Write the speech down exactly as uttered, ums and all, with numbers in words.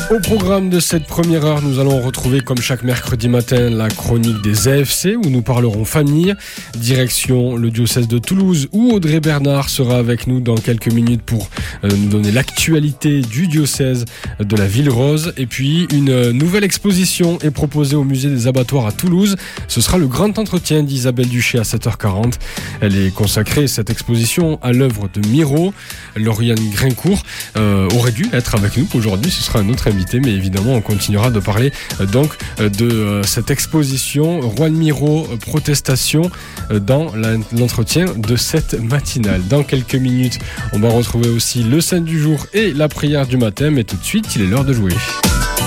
Au programme de cette première heure, nous allons retrouver comme chaque mercredi matin la chronique des A F C où nous parlerons famille. Direction le diocèse de Toulouse où Audrey Bernard sera avec nous dans quelques minutes pour euh, nous donner l'actualité du diocèse de la Ville Rose. Et puis une nouvelle exposition est proposée au musée des abattoirs à Toulouse. Ce sera le grand entretien d'Isabelle Duché à sept heures quarante. Elle est consacrée, cette exposition, à l'œuvre de Miro. Lauriane Grincourt euh, aurait dû être avec nous aujourd'hui, ce sera un autre invité, mais évidemment on continuera de parler euh, donc euh, de euh, cette exposition Juan Miro euh, Protestation euh, dans la, l'entretien de cette matinale. Dans quelques minutes, on va retrouver aussi le saint du jour et la prière du matin, mais tout de suite, il est l'heure de jouer.